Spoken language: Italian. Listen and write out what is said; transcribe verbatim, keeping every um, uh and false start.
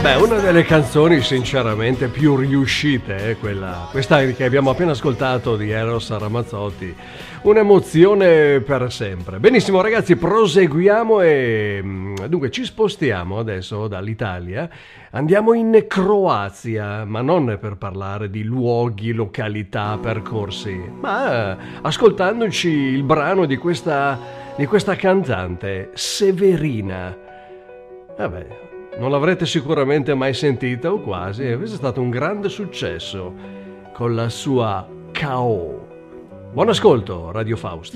Beh, una delle canzoni sinceramente più riuscite è quella, questa che abbiamo appena ascoltato di Eros Ramazzotti, un'emozione per sempre. Benissimo ragazzi, proseguiamo e dunque ci spostiamo adesso dall'Italia, andiamo in Croazia, ma non per parlare di luoghi, località, percorsi, ma ascoltandoci il brano di questa, di questa cantante, Severina. Vabbè, non l'avrete sicuramente mai sentita o quasi, questo è stato un grande successo con la sua K O. Buon ascolto, Radio Faust.